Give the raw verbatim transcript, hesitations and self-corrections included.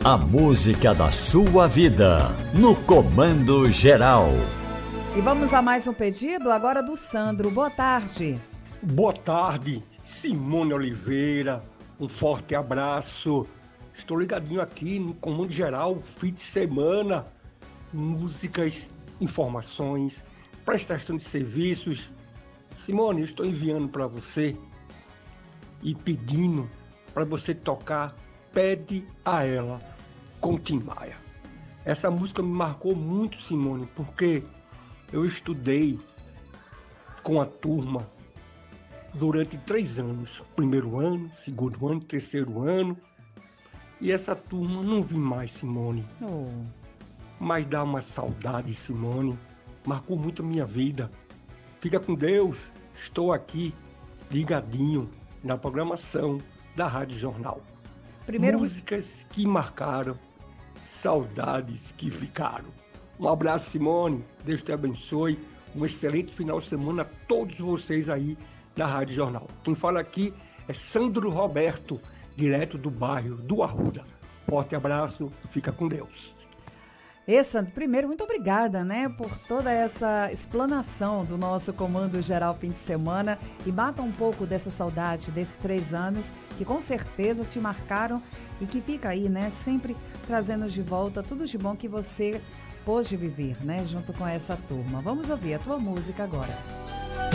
A música da sua vida, no Comando Geral. E vamos a mais um pedido agora do Sandro. Boa tarde. Boa tarde, Simone Oliveira. Um forte abraço. Estou ligadinho aqui no Comando Geral, fim de semana. Músicas, informações, prestação de serviços. Simone, eu estou enviando para você e pedindo para você tocar Pede a Ela, com Tim Maia. Essa música me marcou muito, Simone, porque eu estudei com a turma durante três anos. Primeiro ano, segundo ano, terceiro ano. E essa turma não vi mais, Simone. Oh. Mas dá uma saudade, Simone. Marcou muito a minha vida. Fica com Deus. Estou aqui, ligadinho, na programação da Rádio Jornal. Primeiro... Músicas que marcaram, saudades que ficaram. Um abraço, Simone. Deus te abençoe. Um excelente final de semana a todos vocês aí na Rádio Jornal. Quem fala aqui é Sandro Roberto, direto do bairro do Arruda. Forte abraço, fica com Deus. E Sandro, primeiro, muito obrigada, né, por toda essa explanação do nosso Comando Geral Fim de Semana e mata um pouco dessa saudade desses três anos que com certeza te marcaram e que fica aí, né, sempre trazendo de volta tudo de bom que você pôde viver, né, junto com essa turma. Vamos ouvir a tua música agora.